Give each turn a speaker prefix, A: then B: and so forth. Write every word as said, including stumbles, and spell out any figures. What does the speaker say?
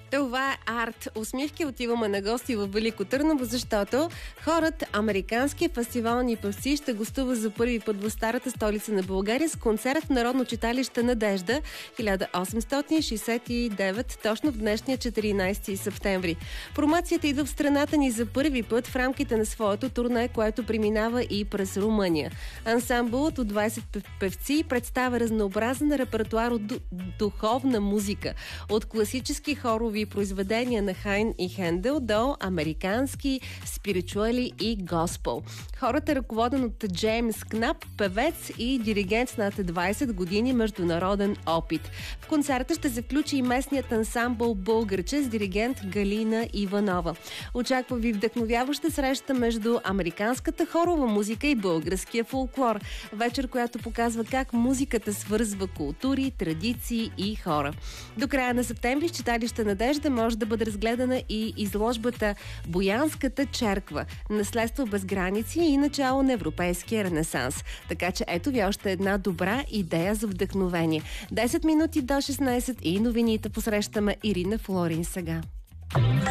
A: Това е арт. Усмивки. Отиваме на гости в Велико Търново, защото хорът Американския фестивал ни певци ще гостува за първи път в старата столица на България с концерт в Народно читалище Надежда хиляда осемстотин шейсет и девет, точно в днешния четиринайсети септември. Формацията идва в страната ни за първи път в рамките на своето турне, което преминава и през Румъния. Ансамбълът от двайсет певци представя разнообразен репертуар от духовна музика, от класически хорови произведения на Хайн и Хендел до американски, спиричуали и госпел. Хората е ръководен от Джеймс Кнап, певец и диригент с над двайсет години международен опит. В концерта ще се включи и местният ансамбъл Българче с диригент Галина Иванова. Очаква ви вдъхновяваща среща между американската хорова музика и българския фолклор. Вечер, която показва как музиката свързва култури, традиции и хора. До края на септември в читалище Надежда може да бъде разгледана и изложбата Боянската черква – наследство без граници и начало на европейския ренесанс. Така че ето ви още една добра идея за вдъхновение. десет минути до шестнайсет и новините. Посрещаме Ирина Флорин сега.